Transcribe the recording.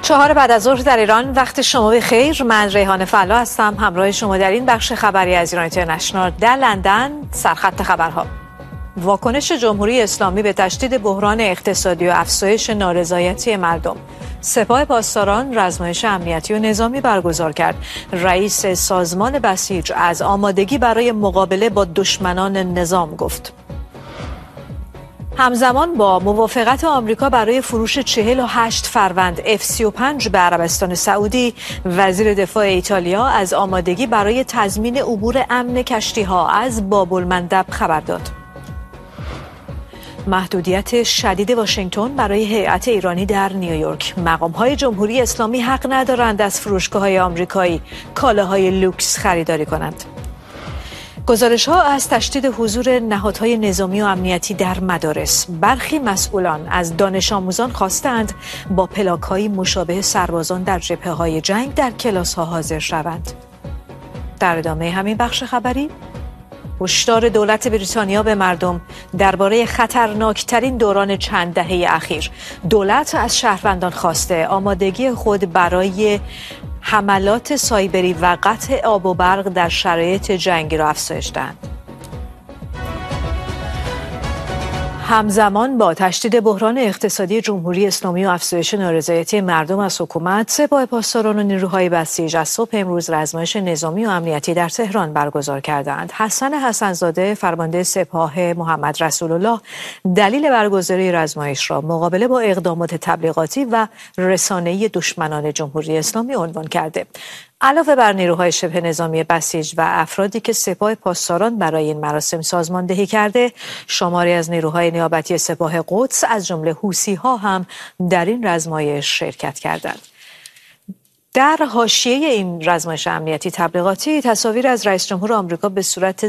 4 بعد از ظهر در ایران، وقت شما بخیر. من ریحانه فلا هستم، همراه شما در این بخش خبری از ایران اینترنشنال. در لندن سرخط خبرها: واکنش جمهوری اسلامی به تشدید بحران اقتصادی و افزایش نارضایتی مردم. سپاه پاسداران رزمایش امنیتی و نظامی برگزار کرد. رئیس سازمان بسیج از آمادگی برای مقابله با دشمنان نظام گفت. همزمان با موافقت آمریکا برای فروش 48 فروند F-35 به عربستان سعودی، وزیر دفاع ایتالیا از آمادگی برای تضمین عبور امن کشتی‌ها از باب‌المندب خبر داد. محدودیت شدید واشنگتن برای هیئت ایرانی در نیویورک. مقام‌های جمهوری اسلامی حق ندارند از فروشگاه‌های آمریکایی کالاهای لوکس خریداری کنند. گزارش‌ها از تشدید حضور نهادهای نظامی و امنیتی در مدارس. برخی مسئولان از دانش آموزان خواستند با پلاک‌های مشابه سربازان در جبهه‌های جنگ در کلاس‌ها حاضر شوند. در ادامه همین بخش خبری، هشدار دولت بریتانیا به مردم درباره خطرناکترین دوران چند دهه اخیر. دولت از شهروندان خواسته آمادگی خود برای حملات سایبری و قطع آب و برق در شرایط جنگی را افزایش دهند. همزمان با تشدید بحران اقتصادی جمهوری اسلامی و افزایش نارضایتی مردم از حکومت، سپاه پاسداران و نیروهای بسیج از صبح امروز رزمایش نظامی و امنیتی در تهران برگزار کردند. حسن حسن‌زاده، فرمانده سپاه محمد رسول الله، دلیل برگزاری رزمایش را مقابله با اقدامات تبلیغاتی و رسانه‌ای دشمنان جمهوری اسلامی عنوان کرده. علاوه بر نیروهای شبه نظامی بسیج و افرادی که سپاه پاسداران برای این مراسم سازماندهی کرده، شماری از نیروهای نیابتی سپاه قدس از جمله حوثی‌ها هم در این رزمایش شرکت کردند. در حاشیه این رزمایش امنیتی تبلیغاتی، تصاویر از رئیس جمهور آمریکا به صورت